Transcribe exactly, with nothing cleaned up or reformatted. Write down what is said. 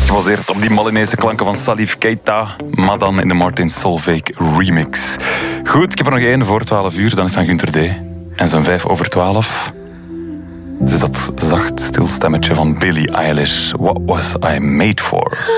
Gebaseerd op die Malinese klanken van Salif Keita, maar dan in de Martin Solveig remix. Goed, ik heb er nog één voor twaalf uur, dan is het van Günter D. En zo'n vijf over twaalf. Dus dat zacht stil stemmetje van Billie Eilish. What was I made for?